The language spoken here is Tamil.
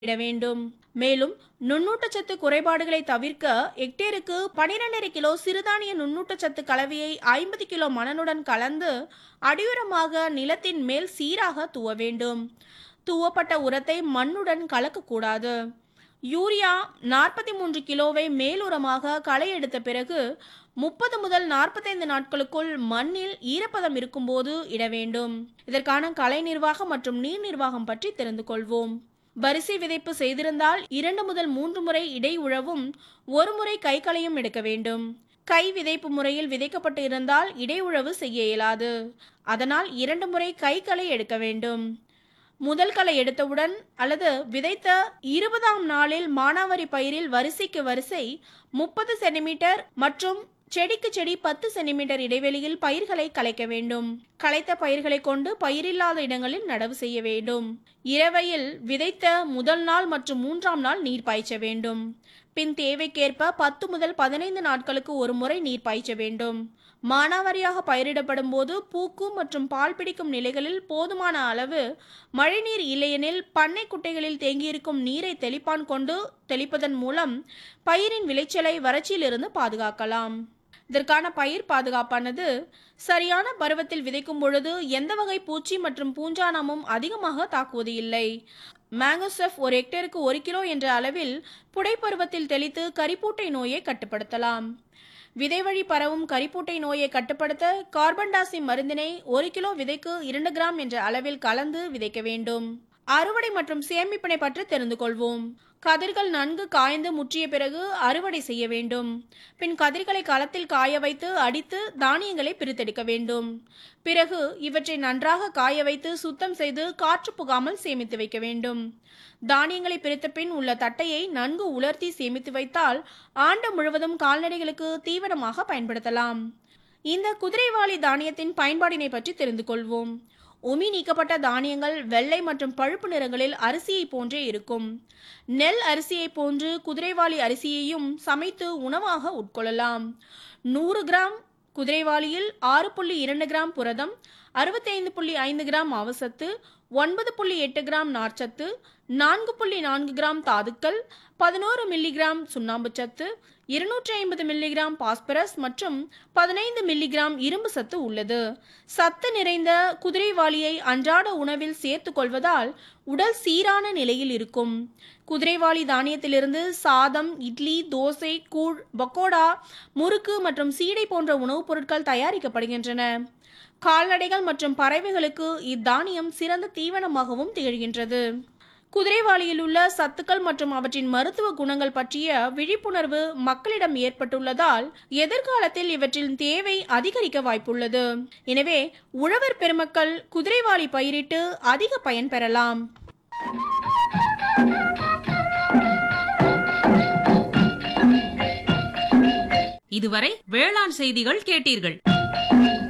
இட வேண்டும். மேலும் நுண்ணூட்டச்சத்து குறைபாடுகளை தவிர்க்க ஹெக்டேருக்கு 12.5 கிலோ சிறுதானிய நுண்ணூட்டச்சத்து கலவையை 50 கிலோ மணலுடன் கலந்து அடியுரமாக நிலத்தின் மேல் சீராக தூவ வேண்டும். தூவப்பட்ட உரத்தை மண்ணுடன் கலக்கக்கூடாது. யூரியா 43 கிலோவை மேலுரமாக களை எடுத்த பிறகு 30 முதல் 45 நாட்களுக்குள் மண்ணில் ஈரப்பதம் இருக்கும்போது இட வேண்டும். இதற்கான களை நிர்வாகம் மற்றும் நீர் நிர்வாகம் பற்றி தெரிந்து கொள்வோம். வரிசை விதைப்பு செய்திருந்தால் 2 முதல் 3 முறை இடை உழவும் 1 முறை கைகளையும் எடுக்க வேண்டும். கை விதைப்பு முறையில் விதைக்கப்பட்டு இருந்தால் இடை உழவு செய்ய இயலாது. அதனால் 2 முறை கைகளை எடுக்க வேண்டும். முதல் களை எடுத்தவுடன் அல்லது விதைத்த 20ஆம் நாளில் மானாவாரி பயிரில் வரிசைக்கு வரிசை 30 சென்டிமீட்டர் மற்றும் செடிக்கு செடி 10 சென்டிமீட்டர் இடைவெளியில் பயிர்களை களைக்க வேண்டும். களைத்த பயிர்களை கொண்டு பயிரில்லாத இடங்களில் நடவு செய்ய வேண்டும். இரவையில் விதைத்த முதல் நாள் மற்றும் 3ஆம் நாள் நீர் பாய்ச்ச வேண்டும். பின் தேவைக்கேற்ப 10 முதல் 15 நாட்களுக்கு ஒரு முறை நீர் பாய்ச்ச வேண்டும். மானாவாரியாக பயிரிடப்படும் போது பூக்கும் மற்றும் பால் பிடிக்கும் நிலைகளில் போதுமான அளவு மழைநீர் இல்லையெனில் பண்ணை குட்டைகளில் தேங்கியிருக்கும் நீரை தெளிப்பான் கொண்டு தெளிப்பதன் மூலம் பயிரின் விளைச்சலை வறட்சியிலிருந்து பாதுகாக்கலாம். இதற்கான பயிர் பாதுகாப்பானது சரியான பருவத்தில் விதைக்கும் பொழுது எந்த வகை பூச்சி மற்றும் பூஞ்சானமும் அதிகமாக தாக்குவது இல்லை. மேங்கோசெஃப் ஒரு ஹெக்டேருக்கு 1 கிலோ என்ற அளவில் புடை பருவத்தில் தெளித்து கரிப்பூட்டை நோயை கட்டுப்படுத்தலாம். விதைவழி பரவும் கரிப்பூட்டை நோயை கட்டுப்படுத்த கார்பன்டாசி மருந்தினை 1 கிலோ விதைக்கு 2 கிராம் என்ற அளவில் கலந்து விதைக்க வேண்டும். அறுவடை மற்றும் சேமிப்பினை பற்றி தெரிந்து கொள்வோம். கதிர்கள் நன்கு காய்ந்து முற்றிய பிறகு அறுவடை செய்ய வேண்டும். பின் கதிர்களை களத்தில் காய வைத்து அடித்து தானியங்களை பிரித்தெடுக்க வேண்டும். பிறகு இவற்றை நன்றாக காய வைத்து சுத்தம் செய்து காற்று புகாமல் சேமித்து வைக்க வேண்டும். தானியங்களை பிரித்த பின் உள்ள தட்டையை நன்கு உலர்த்தி சேமித்து வைத்தால் ஆண்டு முழுவதும் கால்நடைகளுக்கு தீவனமாக பயன்படுத்தலாம். இந்த குதிரைவாலி தானியத்தின் பயன்பாடினை பற்றி தெரிந்து கொள்வோம். உமி நீக்கப்பட்ட தானியங்கள் வெள்ளை மற்றும் பழுப்பு நிறங்களில் அரிசியை போன்றே இருக்கும். நெல் அரிசியை போன்று குதிரைவாலி அரிசியையும் சமைத்து உணவாக உட்கொள்ளலாம். 100 கிராம் குதிரைவாலியில் 6.2 கிராம் புரதம், 65.5 கிராம் மாவுசத்து, 9.8 கிராம் நார்ச்சத்து, 4.4 கிராம் தாதுக்கள், 11 மில்லிகிராம் சுண்ணாம்பு சத்து, 250 மில்லிகிராம் பாஸ்பரஸ் மற்றும் 15 மில்லிகிராம் இரும்பு சத்து உள்ளது. சத்து நிறைந்த குதிரைவாலியை அன்றாட உணவில் சேர்த்து கொள்வதால் உடல் சீரான நிலையில் இருக்கும். குதிரைவாலி தானியத்திலிருந்து சாதம், இட்லி, தோசை, கூழ், பக்கோடா, முறுக்கு மற்றும் சீடை போன்ற உணவுப் பொருட்கள் தயாரிக்கப்படுகின்றன. கால்நடைகள் மற்றும் பறவைகளுக்கு இத்தானியம் சிறந்த தீவனமாகவும் திகழ்கின்றது. குதிரைவாலியில் உள்ள சத்துக்கள் மற்றும் அவற்றின் மருத்துவ குணங்கள் பற்றிய விழிப்புணர்வு மக்களிடம் ஏற்பட்டுள்ளதால் எதிர்காலத்தில் இவற்றின் தேவை அதிகரிக்க வாய்ப்புள்ளது. எனவே உழவர் பெருமக்கள் குதிரைவாலி பயிரிட்டு அதிக பயன் பெறலாம். இதுவரை வேளாண் செய்திகள் கேட்டீர்கள்.